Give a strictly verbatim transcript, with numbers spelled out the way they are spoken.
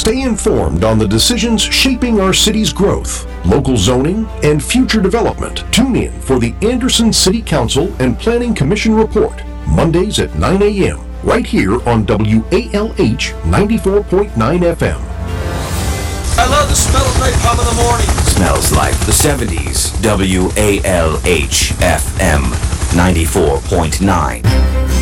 Stay informed on the decisions shaping our city's growth, local zoning, and future development. Tune in for the Anderson City Council and Planning Commission Report, Mondays at nine a.m., right here on W A L H ninety-four point nine F M. I love the smell of napalm in the morning. Smells like the seventies. W A L H F M ninety-four point nine.